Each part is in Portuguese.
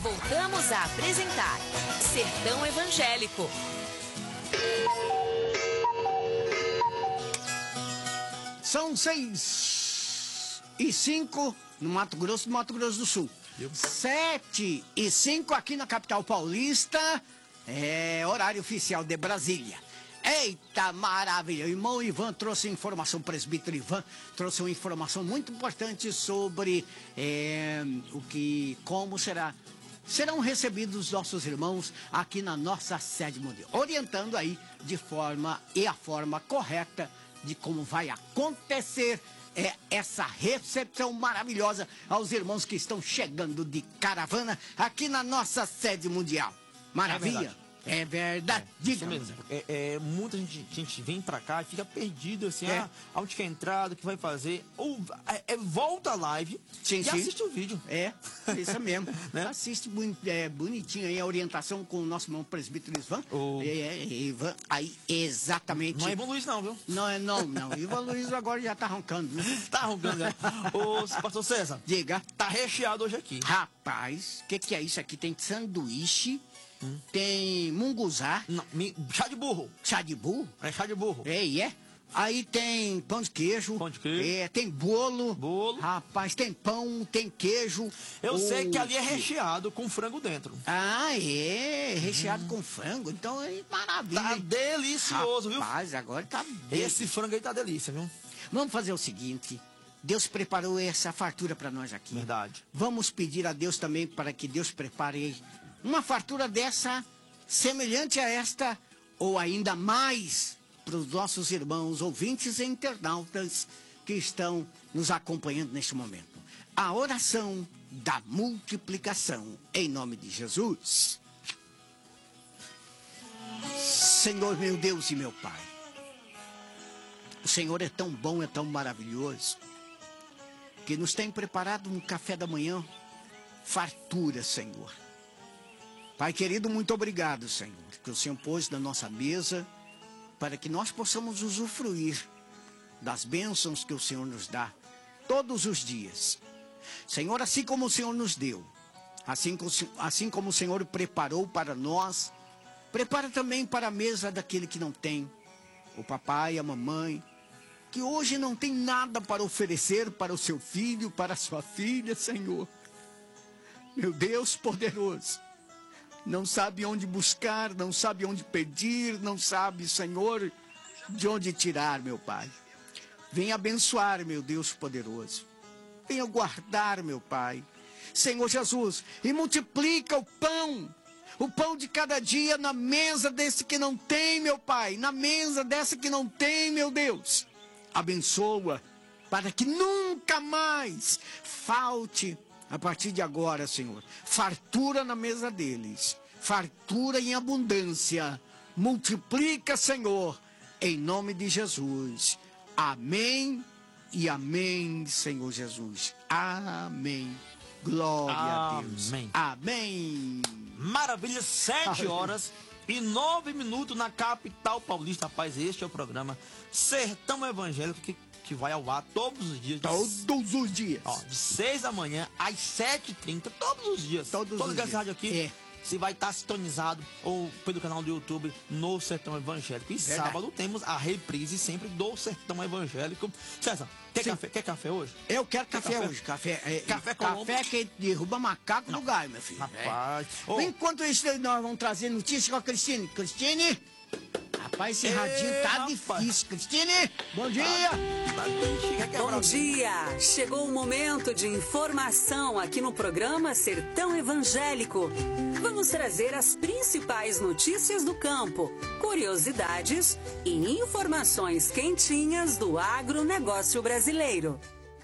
Voltamos a apresentar Sertão Evangélico. São 6h05 no Mato Grosso do Sul. 7h05 aqui na capital paulista. É horário oficial de Brasília. Eita maravilha! O irmão Ivan trouxe informação, o presbítero Ivan trouxe uma informação muito importante sobre como serão recebidos os nossos irmãos aqui na nossa sede mundial, orientando aí a forma correta de como vai acontecer essa recepção maravilhosa aos irmãos que estão chegando de caravana aqui na nossa sede mundial. Maravilha? É verdade. Isso mesmo. Muita gente vem pra cá e fica perdido, assim, onde que é a entrada, o que vai fazer. Ou volta a live assiste o vídeo. Isso mesmo. Né? Assiste bonitinho aí a orientação com o nosso irmão presbítero Ivan. Ivan, aí, exatamente. Não é Ivan Luiz não, viu? Não. Ivan Luiz agora já tá roncando, né? Tá roncando, né? Ô, pastor César. Diga. Tá recheado hoje aqui. Rapaz, o que é isso aqui? Tem sanduíche. Tem munguzá. Não, chá de burro. Chá de burro? É chá de burro. Aí tem pão de queijo. Tem bolo. Rapaz, tem pão, tem queijo. Eu sei que ali é recheado com frango dentro. Recheado com frango. Então é maravilha. Tá delicioso, viu? Rapaz, agora tá Esse frango aí tá delícia, viu? Vamos fazer o seguinte. Deus preparou essa fartura para nós aqui. Verdade. Vamos pedir a Deus também para que Deus prepare uma fartura dessa, semelhante a esta, ou ainda mais, para os nossos irmãos ouvintes e internautas que estão nos acompanhando neste momento. A oração da multiplicação, em nome de Jesus. Senhor, meu Deus e meu Pai, o Senhor é tão bom, é tão maravilhoso, que nos tem preparado um café da manhã, fartura, Senhor. Pai querido, muito obrigado, Senhor, que o Senhor pôs na nossa mesa para que nós possamos usufruir das bênçãos que o Senhor nos dá todos os dias. Senhor, assim como o Senhor nos deu, assim como o Senhor preparou para nós, prepara também para a mesa daquele que não tem, o papai, a mamãe, que hoje não tem nada para oferecer para o seu filho, para a sua filha, Senhor. Meu Deus poderoso, não sabe onde buscar, não sabe onde pedir, não sabe, Senhor, de onde tirar, meu Pai. Venha abençoar, meu Deus poderoso. Venha guardar, meu Pai. Senhor Jesus, e multiplica o pão de cada dia na mesa desse que não tem, meu Pai, na mesa dessa que não tem, meu Deus. Abençoa, para que nunca mais falte, a partir de agora, Senhor, fartura na mesa deles, fartura em abundância. Multiplica, Senhor, em nome de Jesus. Amém e amém, Senhor Jesus. Amém. Glória a Deus. Amém. Maravilha, 7h09 na capital paulista. Rapaz, este é o programa Sertão Evangélico que vai ao ar todos os dias. Todos os dias. De 6 da manhã às 7h30, todos os dias. Todos esse rádio aqui. Você vai estar sintonizado ou pelo canal do YouTube no Sertão Evangélico. E sábado temos a reprise sempre do Sertão Evangélico. César, quer café hoje? Eu quero café hoje. Café que derruba macaco no galho, meu filho. Rapaz. Enquanto isso, nós vamos trazer notícias com a Cristine. Cristine! Rapaz, esse radinho tá difícil. Cristine, bom dia! Bom dia! Chegou o momento de informação aqui no programa Sertão Evangélico. Vamos trazer as principais notícias do campo, curiosidades e informações quentinhas do agronegócio brasileiro.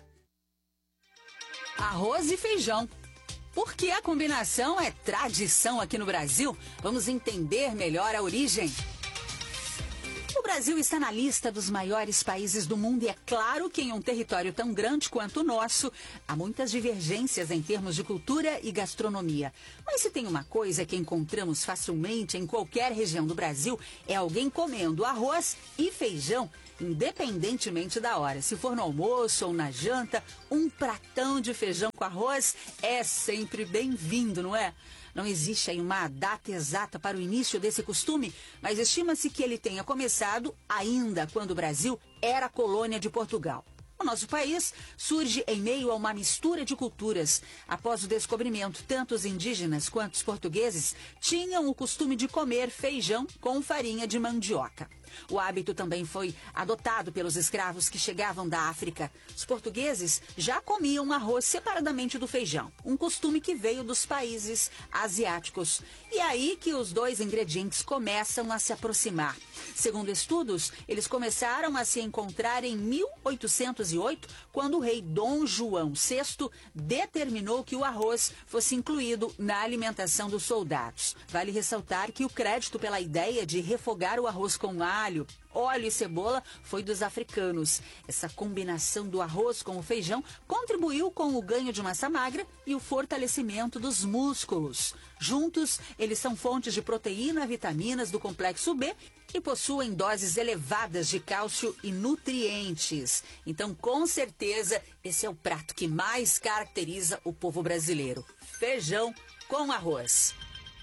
Arroz e feijão. Porque a combinação é tradição aqui no Brasil, vamos entender melhor a origem. O Brasil está na lista dos maiores países do mundo e é claro que em um território tão grande quanto o nosso, há muitas divergências em termos de cultura e gastronomia. Mas se tem uma coisa que encontramos facilmente em qualquer região do Brasil, é alguém comendo arroz e feijão independentemente da hora. Se for no almoço ou na janta, um pratão de feijão com arroz é sempre bem-vindo, não é? Não existe aí uma data exata para o início desse costume, mas estima-se que ele tenha começado ainda quando o Brasil era colônia de Portugal. O nosso país surge em meio a uma mistura de culturas. Após o descobrimento, tanto os indígenas quanto os portugueses tinham o costume de comer feijão com farinha de mandioca. O hábito também foi adotado pelos escravos que chegavam da África. Os portugueses já comiam arroz separadamente do feijão, um costume que veio dos países asiáticos. E é aí que os dois ingredientes começam a se aproximar. Segundo estudos, eles começaram a se encontrar em 1808, quando o rei Dom João VI determinou que o arroz fosse incluído na alimentação dos soldados. Vale ressaltar que o crédito pela ideia de refogar o arroz com alho, óleo e cebola foi dos africanos. Essa combinação do arroz com o feijão contribuiu com o ganho de massa magra e o fortalecimento dos músculos. Juntos, eles são fontes de proteína, vitaminas do complexo B e possuem doses elevadas de cálcio e nutrientes. Então, com certeza, esse é o prato que mais caracteriza o povo brasileiro: feijão com arroz.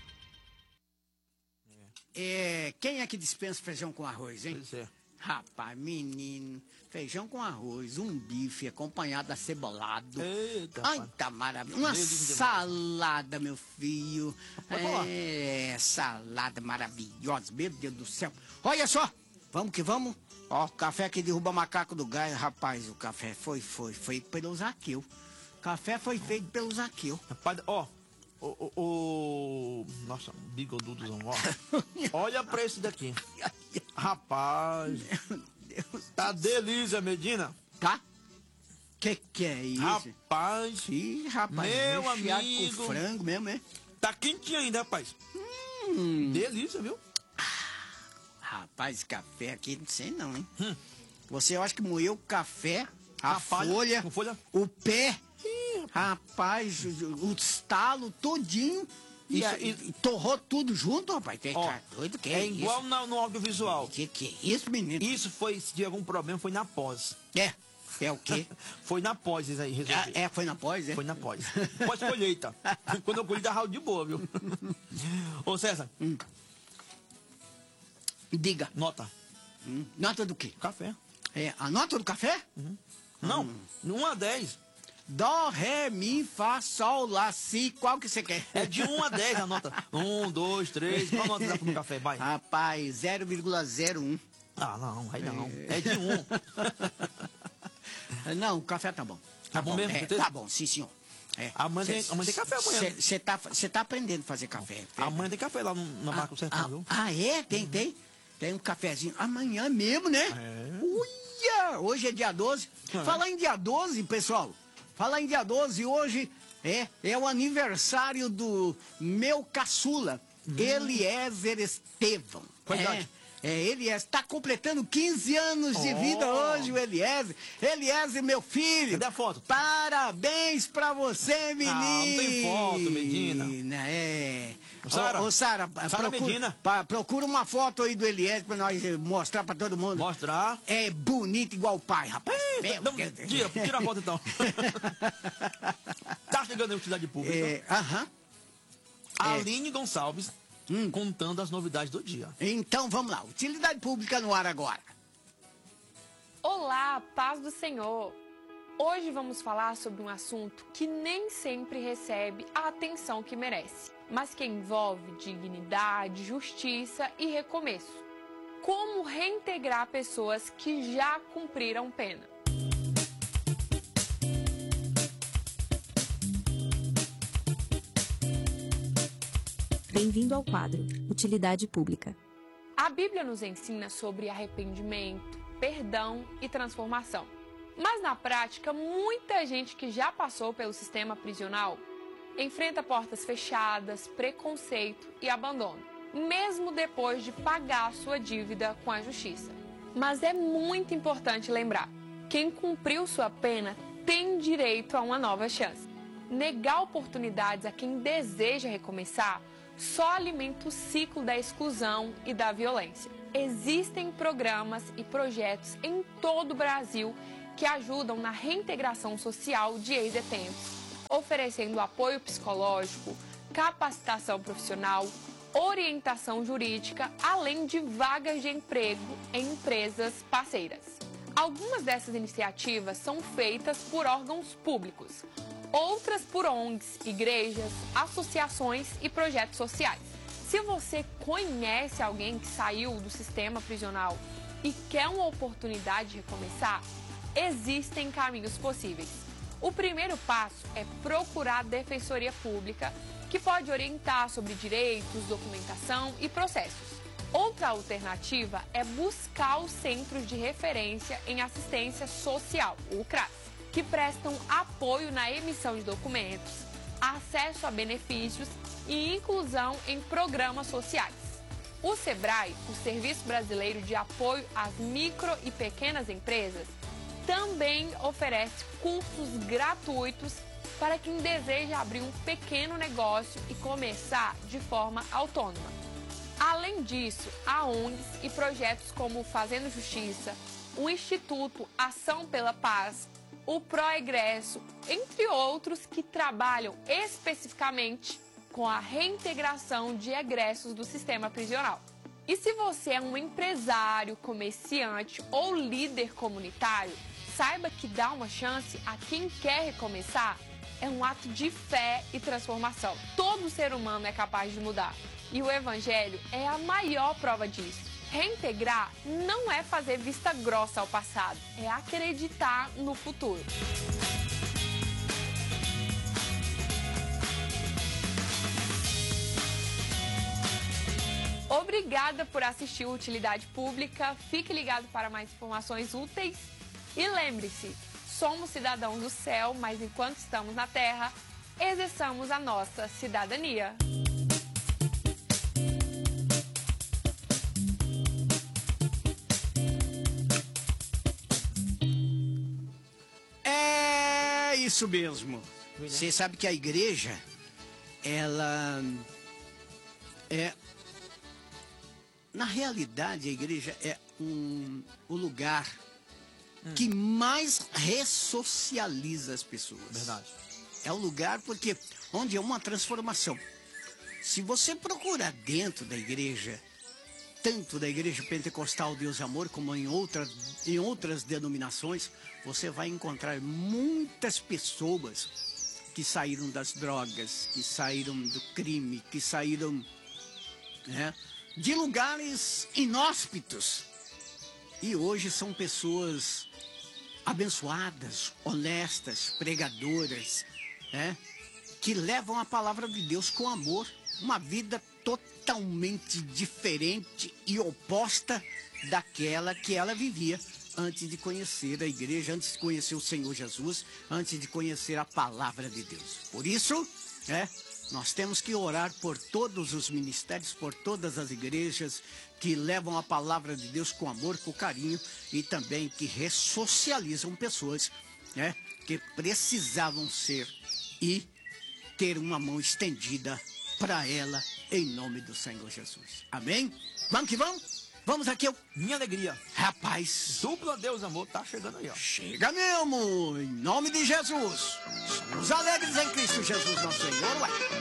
Quem é que dispensa feijão com arroz, hein? Pois é. Rapaz, menino, feijão com arroz, um bife acompanhado acebolado. Eita, ai, tá maravilha. Uma salada, meu filho. Salada maravilhosa, meu Deus do céu. Olha só, vamos que vamos. Ó, café que derruba macaco do gás. Rapaz, o café foi feito pelo Zaqueu. Café foi feito pelo Zaqueu. Rapaz, ó. Nossa, bigodudozão, ó. Olha pra esse daqui. Rapaz. Meu Deus. Tá delícia, Medina. Tá? Que é isso? Rapaz. Ih, rapaz. Meu amigo. Com frango mesmo, é? Tá quentinho ainda, rapaz. Delícia, viu? Rapaz, café aqui, não sei não, hein? Você, eu acho que moeu o café, a folha, o pé. Rapaz, o estalo todinho e torrou tudo junto, rapaz. Doido, que é igual isso? No audiovisual. Que é isso, menino? Isso foi, se tiver algum problema, foi na pós. É o quê? Foi na pós isso aí, resolvido. Foi na pós, é? Foi na pós. Pós-colheita. Quando eu colhi, dá de boa, viu? Ô, César. Diga. Nota. Nota do quê? Café. A nota do café? Não, 1 a 10. Dó, ré, mi, fá, sol, lá, si. Qual que você quer? É de 1 a 10 a nota. 1, 2, 3. Qual nota dá pro café? Vai. Rapaz, 0,01. Ah, não, aí não. É de 1. Não, o café tá bom. Tá bom mesmo? Tá bom, sim, senhor. Amanhã tem café amanhã. Você tá aprendendo a fazer café. Amanhã tem café lá na Marco Sertão, viu? É? Tem? Tem um cafezinho. Amanhã mesmo, né? Uia! Hoje é dia 12. Falar em dia 12, pessoal. Falar em dia 12, hoje é o aniversário do meu caçula, Eliezer Estevão. Verdade. Eliezer está completando 15 anos de vida hoje, o Eliezer. Eliezer, meu filho. Cadê a foto? Parabéns pra você, menino. Não tem foto, Medina. Sara, procura uma foto aí do Eliezer pra nós mostrar pra todo mundo. Mostrar. É bonito igual o pai, rapaz. Tira a foto então. Tá chegando a utilidade pública. Aline Gonçalves contando as novidades do dia. Então vamos lá, utilidade pública no ar agora. Olá, paz do Senhor. Hoje vamos falar sobre um assunto que nem sempre recebe a atenção que merece, mas que envolve dignidade, justiça e recomeço. Como reintegrar pessoas que já cumpriram pena. Bem-vindo ao quadro Utilidade Pública. A Bíblia nos ensina sobre arrependimento, perdão e transformação. Mas na prática, muita gente que já passou pelo sistema prisional enfrenta portas fechadas, preconceito e abandono, mesmo depois de pagar sua dívida com a justiça. Mas é muito importante lembrar, quem cumpriu sua pena tem direito a uma nova chance. Negar oportunidades a quem deseja recomeçar só alimenta o ciclo da exclusão e da violência. existem programas e projetos em todo o Brasil que ajudam na reintegração social de ex-detentos, oferecendo apoio psicológico, capacitação profissional, orientação jurídica, além de vagas de emprego em empresas parceiras. Algumas dessas iniciativas são feitas por órgãos públicos, outras por ONGs, igrejas, associações e projetos sociais. Se você conhece alguém que saiu do sistema prisional e quer uma oportunidade de recomeçar, existem caminhos possíveis. O primeiro passo é procurar a Defensoria Pública, que pode orientar sobre direitos, documentação e processos. Outra alternativa é buscar os Centros de Referência em Assistência Social, o CRAS, que prestam apoio na emissão de documentos, acesso a benefícios e inclusão em programas sociais. O SEBRAE, o Serviço Brasileiro de Apoio às Micro e Pequenas Empresas, também oferece cursos gratuitos para quem deseja abrir um pequeno negócio e começar de forma autônoma. Além disso, há ONGs e projetos como o Fazendo Justiça, o Instituto Ação pela Paz, o Proegresso, entre outros, que trabalham especificamente com a reintegração de egressos do sistema prisional. E se você é um empresário, comerciante ou líder comunitário, saiba que dar uma chance a quem quer recomeçar é um ato de fé e transformação. Todo ser humano é capaz de mudar. E o Evangelho é a maior prova disso. Reintegrar não é fazer vista grossa ao passado, é acreditar no futuro. Obrigada por assistir o Utilidade Pública. Fique ligado para mais informações úteis. E lembre-se, somos cidadãos do céu, mas enquanto estamos na terra, exerçamos a nossa cidadania. É isso mesmo. Você sabe que a igreja, ela é... Na realidade, a igreja é o lugar que mais ressocializa as pessoas. Verdade. É o lugar porque onde é uma transformação. Se você procurar dentro da igreja, tanto da igreja pentecostal Deus e Amor, como em outras denominações, você vai encontrar muitas pessoas que saíram das drogas, que saíram do crime, que saíram, né, de lugares inóspitos. E hoje são pessoas abençoadas, honestas, pregadoras, né, que levam a palavra de Deus com amor. Uma vida totalmente diferente e oposta daquela que ela vivia antes de conhecer a igreja, antes de conhecer o Senhor Jesus, antes de conhecer a palavra de Deus. Por isso, nós temos que orar por todos os ministérios, por todas as igrejas que levam a palavra de Deus com amor, com carinho e também que ressocializam pessoas, que precisavam ser e ter uma mão estendida para ela em nome do Senhor Jesus. Amém? Vamos que vamos? Vamos aqui, minha alegria. Rapaz, dupla Deus Amor tá chegando aí, ó. Chega mesmo, em nome de Jesus. Somos alegres em Cristo Jesus, nosso Senhor, ué.